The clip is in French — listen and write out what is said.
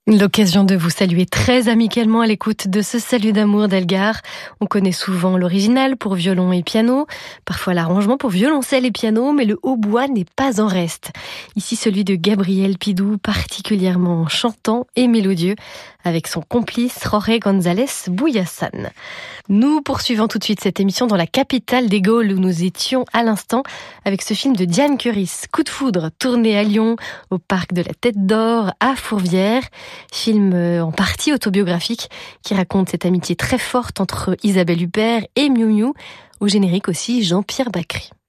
L'occasion de vous saluer très amicalement à l'écoute de ce salut d'amour d'Elgar. On connaît souvent l'original pour violon et piano, parfois l'arrangement pour violoncelle et piano, mais le hautbois n'est pas en reste. Ici celui de Gabriel Pidou, particulièrement chantant et mélodieux, avec son complice Jorge González Bouyassane. Nous poursuivons tout de suite cette émission dans la capitale des Gaules où nous étions à l'instant avec ce film de Diane Curis, Coup de foudre, tourné à Lyon, au parc de la Tête d'Or, à Fourvière. Film en partie autobiographique qui raconte cette amitié très forte entre Isabelle Huppert et Miou Miou. Au générique aussi Jean-Pierre Bacry.